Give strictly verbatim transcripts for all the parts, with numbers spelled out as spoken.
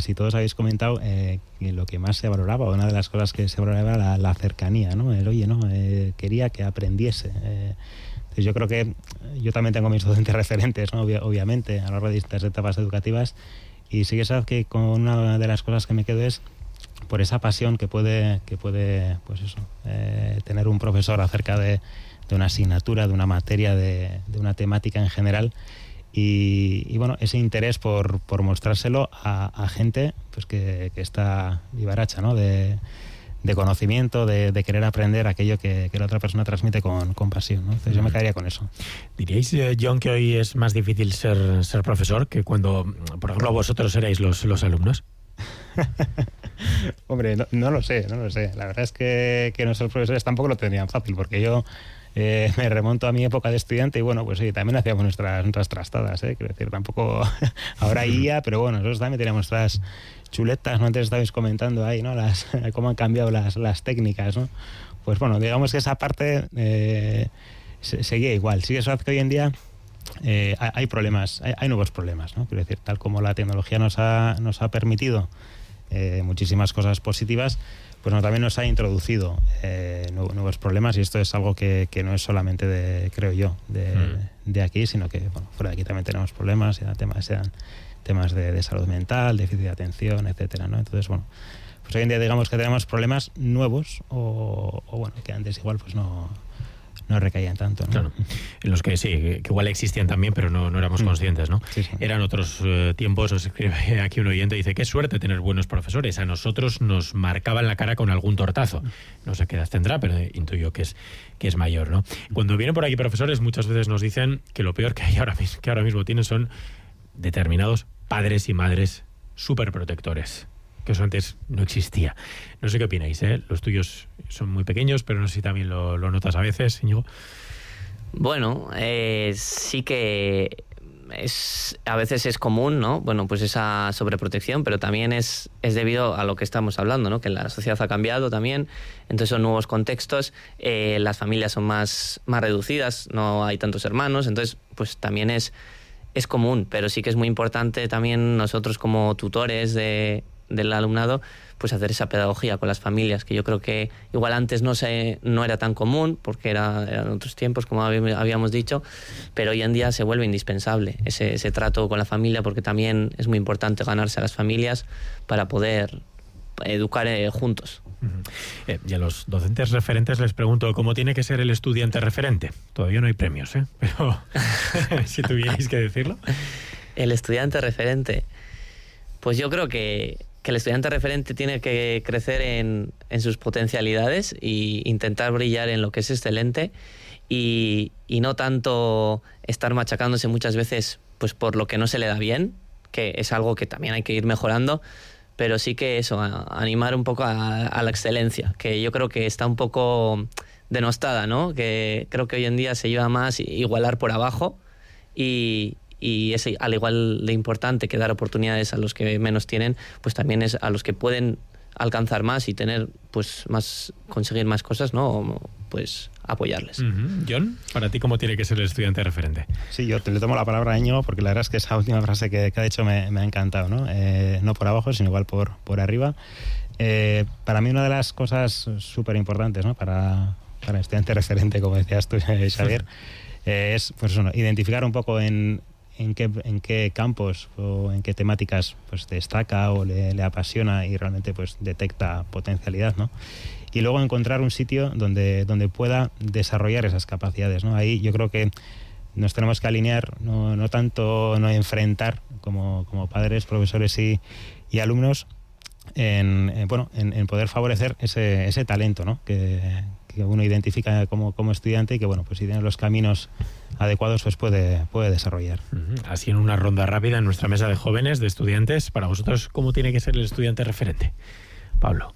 casi todos habéis comentado eh, que lo que más se valoraba, una de las cosas que se valoraba era la, la cercanía, ¿no? El oye, ¿no? Eh, quería que aprendiese. Eh, entonces yo creo que yo también tengo mis docentes referentes, ¿no? Obvia, obviamente, a lo largo de distintas etapas educativas, y sí que sabes que con una de las cosas que me quedo es por esa pasión que puede, que puede pues eso, eh, tener un profesor acerca de, de una asignatura, de una materia, de, de una temática en general. Y, y bueno, ese interés por, por mostrárselo a, a gente pues que, que está vivaracha, ¿no? De, de conocimiento, de, de querer aprender aquello que, que la otra persona transmite con, con pasión, ¿no? Entonces yo me quedaría con eso. ¿Diríais, eh, Jon, que hoy es más difícil ser, ser profesor que cuando, por ejemplo, vosotros erais los, los alumnos? Hombre, no, no lo sé, no lo sé. La verdad es que, que nuestros profesores tampoco lo tenían fácil, porque yo eh, me remonto a mi época de estudiante y bueno, pues sí, también hacíamos nuestras, nuestras trastadas, ¿eh? Quiero decir, tampoco ahora I A, pero bueno, nosotros también teníamos nuestras chuletas, ¿no? Antes estabais comentando ahí, ¿no? Las, cómo han cambiado las, las técnicas, ¿no? Pues bueno, digamos que esa parte eh, se, seguía igual. Sí, es verdad que hoy en día eh, hay problemas, hay, hay nuevos problemas, ¿no? Quiero decir, tal como la tecnología nos ha, nos ha permitido eh, muchísimas cosas positivas, pues no, también nos ha introducido eh, nuevos problemas, y esto es algo que, que no es solamente de, creo yo, de, mm. de aquí, sino que bueno, fuera de aquí también tenemos problemas, sean temas, sean temas de, de salud mental, déficit de atención, etcétera, ¿no? Entonces, bueno, pues hoy en día digamos que tenemos problemas nuevos o, o bueno, que antes igual pues no, no recaían tanto, ¿no? Claro, en los que sí, que igual existían también, pero no, no éramos conscientes, ¿no? Sí, sí. Eran otros eh, tiempos. Os escribe aquí un oyente, dice, qué suerte tener buenos profesores, a nosotros nos marcaban la cara con algún tortazo. No sé qué edad tendrá, pero intuyo que es, que es mayor, ¿no? Cuando vienen por aquí profesores, muchas veces nos dicen que lo peor que hay ahora mismo, que ahora mismo tienen son determinados padres y madres súper protectores, que eso antes no existía. No sé qué opináis, ¿eh? Los tuyos son muy pequeños, pero no sé si también lo, lo notas a veces, Íñigo. Bueno, eh, sí que es a veces es común, ¿no? Bueno, pues esa sobreprotección, pero también es, es debido a lo que estamos hablando, ¿no? Que la sociedad ha cambiado también, entonces son nuevos contextos, eh, las familias son más, más reducidas, no hay tantos hermanos, entonces pues también es, es común, pero sí que es muy importante también nosotros como tutores de... del alumnado, pues hacer esa pedagogía con las familias, que yo creo que igual antes no se no era tan común, porque era, eran otros tiempos, como habíamos dicho, pero hoy en día se vuelve indispensable ese, ese trato con la familia, porque también es muy importante ganarse a las familias para poder educar eh, juntos. Uh-huh. Eh, y a los docentes referentes les pregunto, ¿cómo tiene que ser el estudiante referente? Todavía no hay premios, ¿eh? Pero si tuvierais que decirlo. El estudiante referente... Pues yo creo que, que el estudiante referente tiene que crecer en, en sus potencialidades e intentar brillar en lo que es excelente y, y no tanto estar machacándose muchas veces pues por lo que no se le da bien, que es algo que también hay que ir mejorando, pero sí que eso, a, a animar un poco a, a la excelencia, que yo creo que está un poco denostada, ¿no? Que creo que hoy en día se lleva más igualar por abajo y... y es al igual de importante que dar oportunidades a los que menos tienen, pues también es a los que pueden alcanzar más y tener pues más, conseguir más cosas, ¿no? Pues apoyarles. Uh-huh. Jon, para ti, ¿cómo tiene que ser el estudiante referente? Sí, yo te le tomo la palabra a Íñigo, porque la verdad es que esa última frase que, que ha dicho me, me ha encantado, ¿no? Eh, no por abajo, sino igual por, por arriba. Eh, para mí una de las cosas súper importantes, ¿no? Para, para el estudiante referente, como decías tú, Xavier, eh, es pues, bueno, identificar un poco en en qué, en qué campos o en qué temáticas pues destaca o le, le apasiona y realmente pues detecta potencialidad, ¿no? Y luego encontrar un sitio donde, donde pueda desarrollar esas capacidades, ¿no? Ahí yo creo que nos tenemos que alinear, no, no tanto no enfrentar como, como padres, profesores y, y alumnos en, en, bueno, en, en poder favorecer ese, ese talento, ¿no? que, que uno identifica como, como estudiante y que bueno, pues si tiene los caminos adecuados pues puede, puede desarrollar. Así en una ronda rápida en nuestra mesa de jóvenes, de estudiantes, para vosotros, ¿cómo tiene que ser el estudiante referente? Pablo.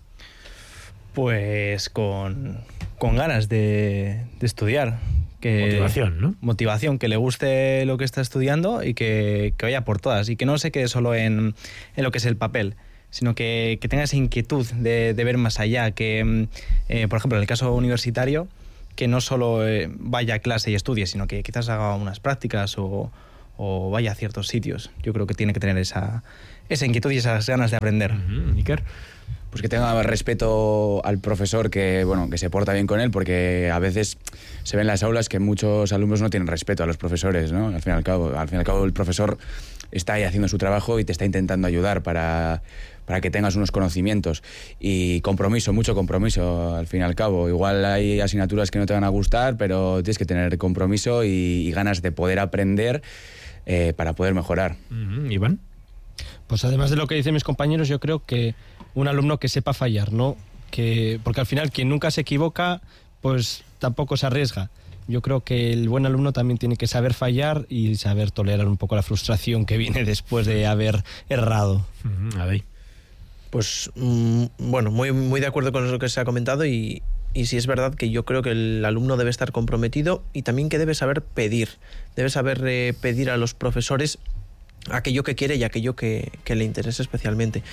Pues con, con ganas de, de estudiar. Que, motivación, ¿no? Motivación, que le guste lo que está estudiando y que, que vaya por todas y que no se quede solo en, en lo que es el papel, sino que, que tenga esa inquietud de, de ver más allá, que, eh, por ejemplo, en el caso universitario, que no solo eh, vaya a clase y estudie, sino que quizás haga unas prácticas o, o vaya a ciertos sitios. Yo creo que tiene que tener esa, esa inquietud y esas ganas de aprender. Uh-huh. Iker. Pues que tenga respeto al profesor, que bueno, que se porta bien con él, porque a veces se ve en las aulas que muchos alumnos no tienen respeto a los profesores, ¿no? Al fin y al cabo, al fin y al cabo el profesor está ahí haciendo su trabajo y te está intentando ayudar para, para que tengas unos conocimientos. Y compromiso, mucho compromiso, al fin y al cabo. Igual hay asignaturas que no te van a gustar, pero tienes que tener compromiso y, y ganas de poder aprender eh, para poder mejorar. Uh-huh. Iván. Pues además de lo que dicen mis compañeros, yo creo que un alumno que sepa fallar, ¿no? Que, porque al final quien nunca se equivoca, pues tampoco se arriesga. Yo creo que el buen alumno también tiene que saber fallar y saber tolerar un poco la frustración que viene después de haber errado. Uh-huh. A ver. Pues mmm, bueno, muy, muy de acuerdo con lo que se ha comentado y, y sí es verdad que yo creo que el alumno debe estar comprometido y también que debe saber pedir. Debe saber eh, pedir a los profesores aquello que quiere y aquello que, que le interese especialmente.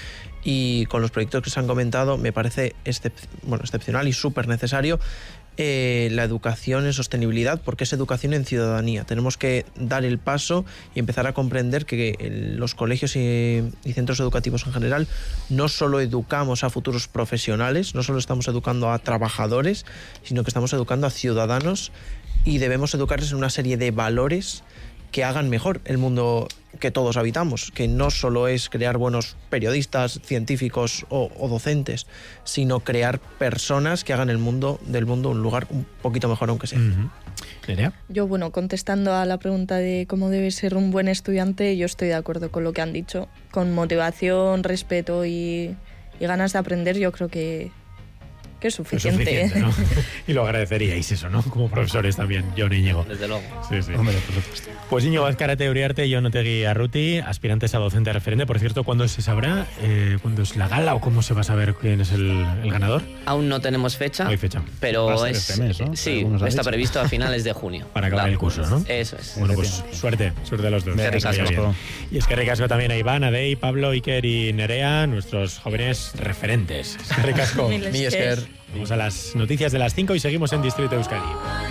Y con los proyectos que se han comentado me parece excep bueno, excepcional y súper necesario eh, la educación en sostenibilidad, porque es educación en ciudadanía. Tenemos que dar el paso y empezar a comprender que el, los colegios y, y centros educativos en general no solo educamos a futuros profesionales, no solo estamos educando a trabajadores, sino que estamos educando a ciudadanos y debemos educarles en una serie de valores que hagan mejor el mundo que todos habitamos, que no solo es crear buenos periodistas, científicos o, o docentes, sino crear personas que hagan el mundo del mundo un lugar un poquito mejor, aunque sea. Uh-huh. ¿Nerea? Yo, bueno, contestando a la pregunta de cómo debe ser un buen estudiante, yo estoy de acuerdo con lo que han dicho. Con motivación, respeto y, y ganas de aprender, yo creo que que es suficiente. Es suficiente, ¿no? Y lo agradeceríais eso, ¿no? Como profesores también, Jon Íñigo. Desde luego. Sí, sí. Hombre, por supuesto. Pues Íñigo Azcárate Uriarte, Jon Otegi Arruti, aspirantes a docente referente. Por cierto, ¿cuándo se sabrá? Eh, ¿Cuándo es la gala o cómo se va a saber quién es el, el ganador? Aún no tenemos fecha. No hay fecha. Pero Va a ser es, este mes, ¿no? sí, Algunos han está dicho. previsto a finales de junio. Para acabar Claro. el curso, ¿no? Eso es. Bueno, pues suerte, suerte a los dos. Qué Que vaya ricasco. bien. Y es que ricasco también a Iván, a Dei, Pablo, Iker y Nerea, nuestros jóvenes referentes. Es que ricasco. Miles Mi que- esker. Vamos a las noticias de las cinco y seguimos en Distrito Euskadi.